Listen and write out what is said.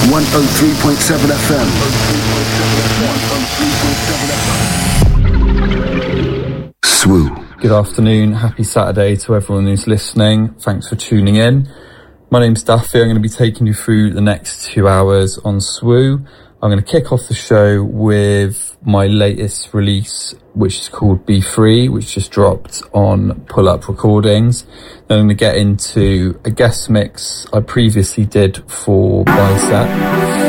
103.7 FM. Swoo. Good afternoon, happy Saturday to everyone who's listening. Thanks for tuning in. My name's Daffy. I'm going to be taking you through the next 2 hours on Swoo. I'm going to kick off the show with my latest release, which is called Be Free, which just dropped on Pull Up Recordings. Then I'm going to get into a guest mix I previously did for Bicep.